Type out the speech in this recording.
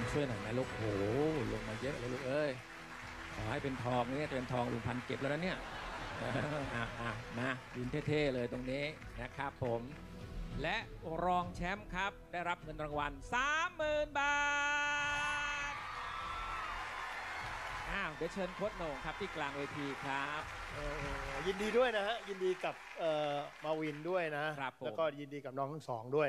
ช่วยหน่อยนะลูกโอ้ลงมาเยอะเลยลูกเอ้ยขอให้เป็นทองเนี่ยเป็นทองลุงพันเก็บแล้วนะเนี่ยมายืนเท่ๆเลยตรงนี้นะครับผมและรองแชมป์ครับได้รับเงินรางวัล 30,000 บาทเดี๋ยวเชิญโค้ชโหน่งครับที่กลางเวทีครับยินดีด้วยนะฮะยินดีกับมาวินด้วยนะแล้วก็ยินดีกับน้องทั้งสองด้วย